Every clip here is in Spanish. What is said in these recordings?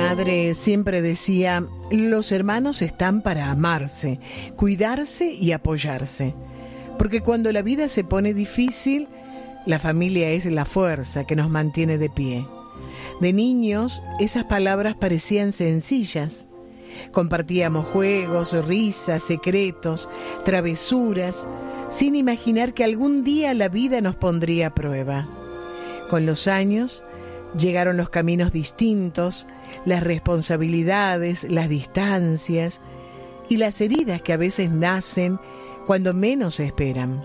madre siempre decía, los hermanos están para amarse, cuidarse y apoyarse. Porque cuando la vida se pone difícil, la familia es la fuerza que nos mantiene de pie. De niños, esas palabras parecían sencillas. Compartíamos juegos, risas, secretos, travesuras, sin imaginar que algún día la vida nos pondría a prueba. Con los años, llegaron los caminos distintos, las responsabilidades, las distancias y las heridas que a veces nacen cuando menos se esperan.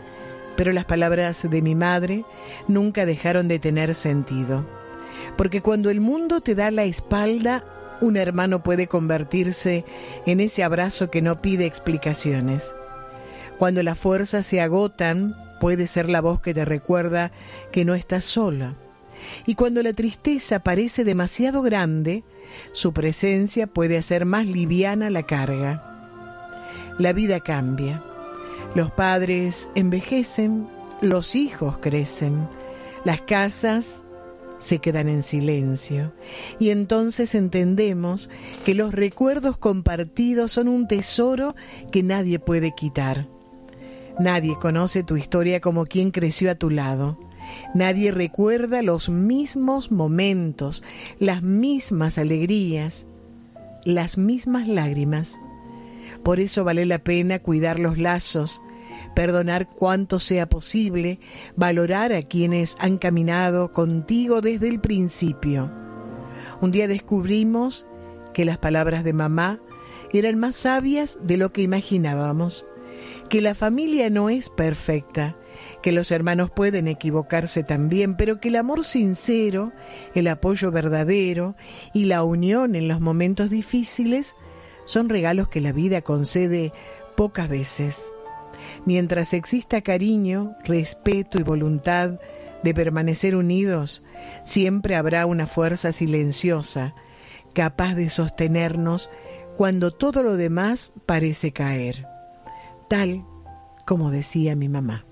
Pero las palabras de mi madre nunca dejaron de tener sentido, porque cuando el mundo te da la espalda, un hermano puede convertirse en ese abrazo que no pide explicaciones. Cuando las fuerzas se agotan, puede ser la voz que te recuerda que no estás sola. Y cuando la tristeza parece demasiado grande, su presencia puede hacer más liviana la carga. La vida cambia. Los padres envejecen, los hijos crecen, las casas se quedan en silencio. Y entonces entendemos que los recuerdos compartidos son un tesoro que nadie puede quitar. Nadie conoce tu historia como quien creció a tu lado. Nadie recuerda los mismos momentos, las mismas alegrías, las mismas lágrimas. Por eso vale la pena cuidar los lazos, perdonar cuanto sea posible, valorar a quienes han caminado contigo desde el principio. Un día descubrimos que las palabras de mamá eran más sabias de lo que imaginábamos, que la familia no es perfecta, que los hermanos pueden equivocarse también, pero que el amor sincero, el apoyo verdadero y la unión en los momentos difíciles son regalos que la vida concede pocas veces. Mientras exista cariño, respeto y voluntad de permanecer unidos, siempre habrá una fuerza silenciosa, capaz de sostenernos cuando todo lo demás parece caer. Tal como decía mi mamá.